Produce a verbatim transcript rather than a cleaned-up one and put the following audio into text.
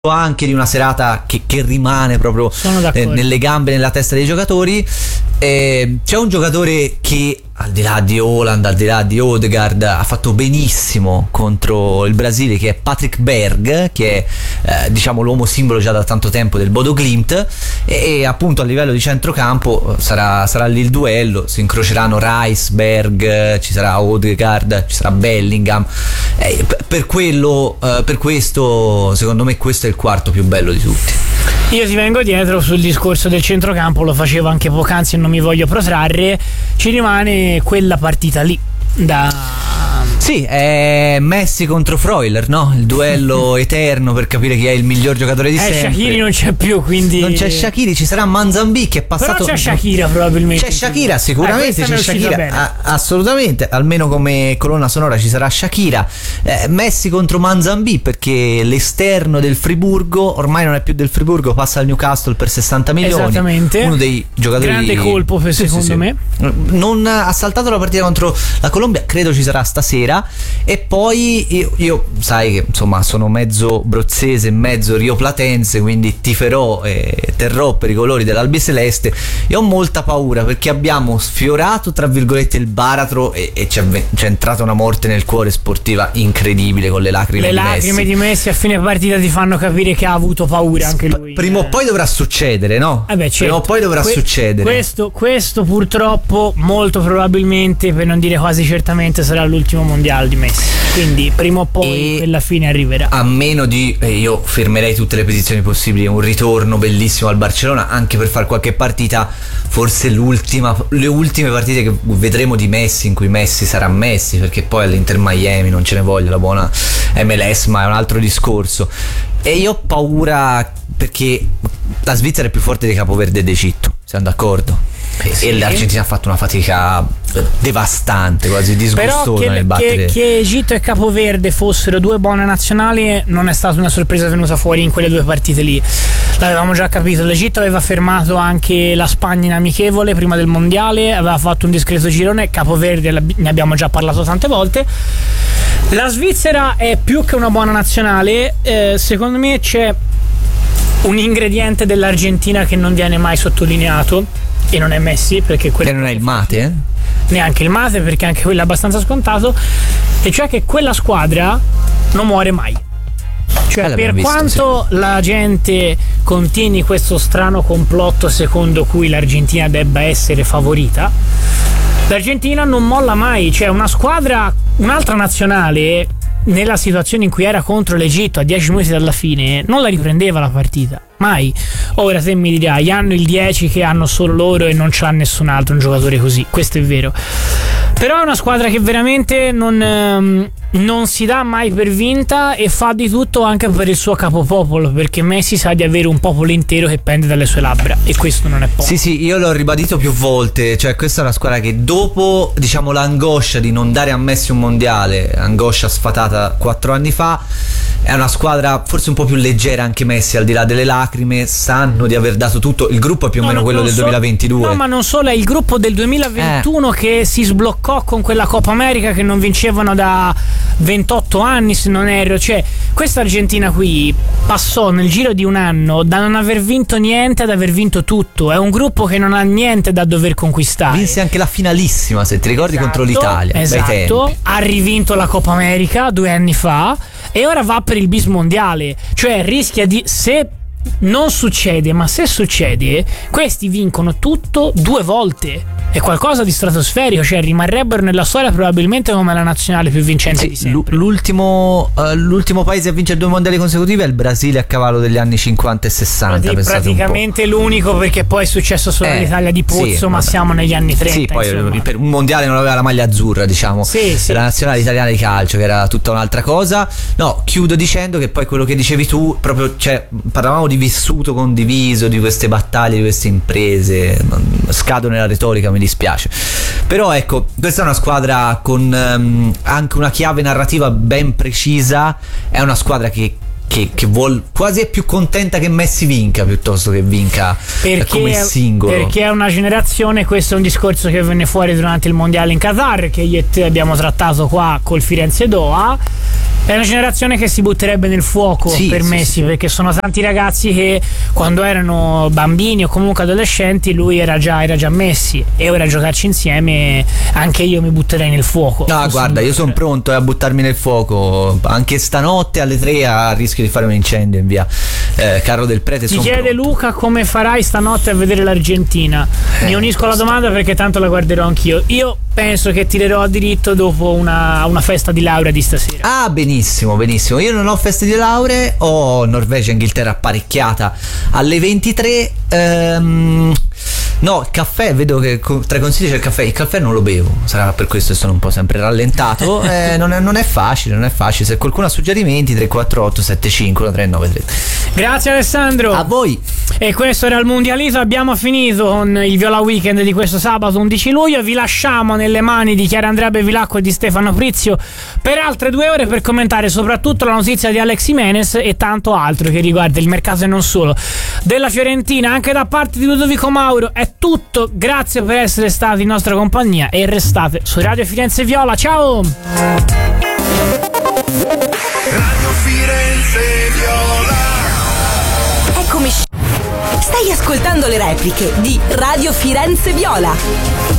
anche di una serata che, che rimane proprio eh, nelle gambe, nella testa dei giocatori. Eh, c'è un giocatore che al di là di Haaland, al di là di Odegaard, ha fatto benissimo contro il Brasile, che è Patrick Berg, che è eh, diciamo l'uomo simbolo già da tanto tempo del Bodo Glimt, e, e appunto a livello di centrocampo sarà, sarà lì il duello, si incroceranno Rice, Berg, ci sarà Odegaard, ci sarà Bellingham. Eh, per quello, eh, per questo secondo me questo è il quarto più bello di tutti. Io ti vengo dietro sul discorso del centrocampo, lo facevo anche poc'anzi e non mi voglio protrarre. Ci rimane quella partita lì da... Sì, è Messi contro Freuler, no? Il duello eterno per capire chi è il miglior giocatore di eh, sempre. Shaqiri non c'è più, quindi non c'è Shaqiri, ci sarà Manzambi che è passato. Però c'è Shakira probabilmente. C'è Shakira sicuramente, eh, c'è Shakira, a, assolutamente, almeno come colonna sonora ci sarà Shakira. eh, Messi contro Manzambi, perché l'esterno del Friburgo ormai non è più del Friburgo, passa al Newcastle per sessanta milioni. Esattamente. Uno dei giocatori, grande colpo per sì, secondo sì, sì. me. Non ha saltato la partita contro la Colombia, credo ci sarà stasera. E poi io, io sai che insomma sono mezzo brozzese, mezzo rioplatense, quindi tiferò e terrò per i colori dell'Albiceleste, e ho molta paura perché abbiamo sfiorato tra virgolette il baratro e, e c'è, c'è entrata una morte nel cuore sportiva incredibile con le lacrime le di lacrime Messi. di Messi a fine partita ti fanno capire che ha avuto paura anche lui. Prima o poi dovrà succedere, no? Eh beh, certo. Prima o poi dovrà que- succedere. Questo, questo purtroppo molto probabilmente, per non dire quasi certamente, sarà l'ultimo mondiale di Messi. Quindi prima o poi e quella fine arriverà. A meno di, eh, io fermerei tutte le petizioni possibili, un ritorno bellissimo al Barcellona, anche per fare qualche partita, forse l'ultima, le ultime partite che vedremo di Messi, in cui Messi sarà Messi, perché poi all'Inter Miami non ce ne voglio, la buona M L S, ma è un altro discorso. E io ho paura perché la Svizzera è più forte di Capoverde e d'Egitto, siamo d'accordo? Sì. E l'Argentina ha fatto una fatica devastante, quasi disgustosa nel battere. Che, che Egitto e Capoverde fossero due buone nazionali non è stata una sorpresa venuta fuori in quelle due partite lì, l'avevamo già capito. L'Egitto aveva fermato anche la Spagna in amichevole prima del mondiale, aveva fatto un discreto girone. Capoverde ne abbiamo già parlato tante volte. La Svizzera è più che una buona nazionale, eh, secondo me c'è un ingrediente dell'Argentina che non viene mai sottolineato, e non è Messi, perché quello che non è il mate, eh? Neanche il mate, perché anche quello è abbastanza scontato, e cioè che quella squadra non muore mai. Cioè, eh, per visto, quanto sì. la gente continui questo strano complotto secondo cui l'Argentina debba essere favorita, l'Argentina non molla mai. Cioè, una squadra, un'altra nazionale, nella situazione in cui era contro l'Egitto a dieci minuti dalla fine, non la riprendeva la partita, mai. Ora te mi dirai, hanno il dieci che hanno solo loro e non c'ha nessun altro un giocatore così, questo è vero, però è una squadra che veramente non, ehm, non si dà mai per vinta e fa di tutto anche per il suo capopopolo, perché Messi sa di avere un popolo intero che pende dalle sue labbra, e questo non è poco. Sì sì, io l'ho ribadito più volte, cioè questa è una squadra che dopo, diciamo, l'angoscia di non dare a Messi un mondiale, angoscia sfatata quattro anni fa, è una squadra forse un po' più leggera. Anche Messi, al di là delle lacrime, sanno di aver dato tutto. Il gruppo è più o no, meno no, quello del so, duemilaventidue. No, ma non solo, è il gruppo del duemilaventuno eh. che si sbloccò con quella Coppa America che non vincevano da ventotto anni, se non erro. Cioè, questa Argentina qui passò nel giro di un anno da non aver vinto niente ad aver vinto tutto. È un gruppo che non ha niente da dover conquistare. Vinse anche la finalissima, se ti ricordi, esatto, contro l'Italia. Esatto, ha rivinto la Coppa America due anni fa e ora va per il bis mondiale. Cioè rischia di, se non succede, ma se succede, questi vincono tutto due volte. È qualcosa di stratosferico, cioè rimarrebbero nella storia probabilmente come la nazionale più vincente sì, di sempre. L'ultimo, uh, l'ultimo paese a vincere due mondiali consecutivi è il Brasile a cavallo degli anni cinquanta e sessanta. Praticamente l'unico, perché poi è successo solo eh, all'Italia di Pozzo, sì, ma vabbè. Siamo negli anni trenta. Sì, poi insomma. Per un mondiale non aveva la maglia azzurra, diciamo. Sì, sì. La nazionale italiana di calcio, che era tutta un'altra cosa. No, chiudo dicendo che poi quello che dicevi tu, proprio, cioè, parlavamo di vissuto condiviso, di queste battaglie, di queste imprese. Scado nella retorica, mi dispiace, però ecco, questa è una squadra con um, anche una chiave narrativa ben precisa. È una squadra che che, che vuol, quasi è più contenta che Messi vinca piuttosto che vinca perché, come singolo. Perché è una generazione, questo è un discorso che venne fuori durante il mondiale in Qatar, che io e te abbiamo trattato qua col Firenze Doha. È una generazione che si butterebbe nel fuoco sì, per sì, Messi, sì. Perché sono tanti ragazzi che quando erano bambini o comunque adolescenti lui era già, era già Messi, e ora a giocarci insieme anche io mi butterei nel fuoco. No, guarda, io sono pronto a buttarmi nel fuoco anche stanotte alle tre a rischio di fare un incendio in via eh, Carlo del Prete. Ti chiede pronto. Luca come farai stanotte a vedere l'Argentina. Eh, Mi unisco alla domanda perché tanto la guarderò anch'io. Io penso che tirerò a diritto dopo una, una festa di laurea di stasera. Ah, benissimo, benissimo. Io non ho feste di laurea, ho Norvegia-Inghilterra apparecchiata alle ventitré. Ehm, no, il caffè, vedo che tra i consigli c'è il caffè. Il caffè non lo bevo, sarà per questo che sono un po' sempre rallentato. eh, non, è, non è facile, non è facile. Se qualcuno ha suggerimenti, tre quattro otto sette cinque tre nove tre. Grazie Alessandro. A voi. E questo era il Mundialito. Abbiamo finito con il Viola Weekend di questo sabato undici luglio. Vi lasciamo nelle mani di Chiara Andrea Bevilacqua e di Stefano Prizio per altre due ore per commentare soprattutto la notizia di Alex Jimenez e tanto altro che riguarda il mercato e non solo della Fiorentina. Anche da parte di Ludovico Mauro è tutto. Grazie per essere stati in nostra compagnia e restate su Radio Firenze Viola. Ciao. Radio Firenze Viola. Eccomi. Stai ascoltando le repliche di Radio Firenze Viola.